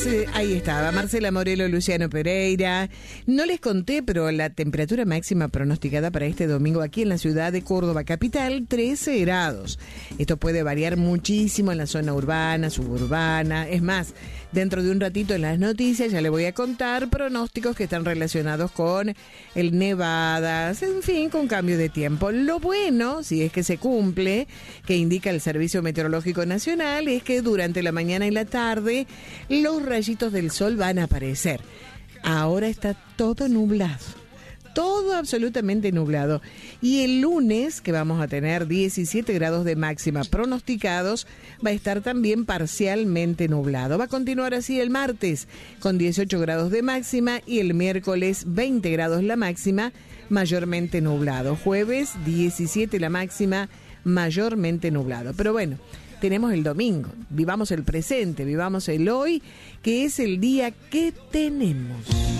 Ahí estaba, Marcela Morelo, Luciano Pereira. No les conté, pero la temperatura máxima pronosticada para este domingo aquí en la ciudad de Córdoba capital, 13 grados. Esto puede variar muchísimo en la zona urbana, suburbana. Es más, dentro de un ratito en las noticias ya le voy a contar pronósticos que están relacionados con el nevadas, en fin, con cambio de tiempo. Lo bueno, si es que se cumple, que indica el Servicio Meteorológico Nacional, es que durante la mañana y la tarde los rayitos del sol van a aparecer. Ahora está todo nublado. Todo absolutamente nublado. Y el lunes, que vamos a tener 17 grados de máxima pronosticados, va a estar también parcialmente nublado. Va a continuar así el martes, con 18 grados de máxima, y el miércoles 20 grados la máxima, mayormente nublado. Jueves 17 la máxima, mayormente nublado. Pero bueno, tenemos el domingo. Vivamos el presente, vivamos el hoy, que es el día que tenemos.